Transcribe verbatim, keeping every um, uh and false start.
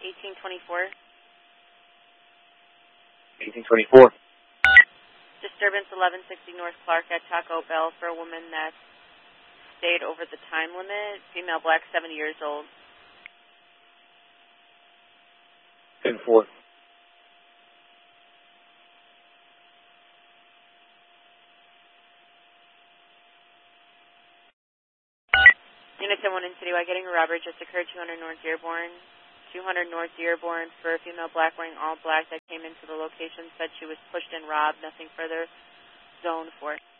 eighteen twenty-four. eighteen twenty-four. Disturbance eleven sixty North Clark at Taco Bell for a woman that stayed over the time limit. Female, black, seventy years old. ten four. Unit ten one in Citywide, getting a robbery just occurred, two hundred North Dearborn. two hundred North Dearborn for a female black wearing all black that came into the location, said she was pushed and robbed. Nothing further. Zone for it.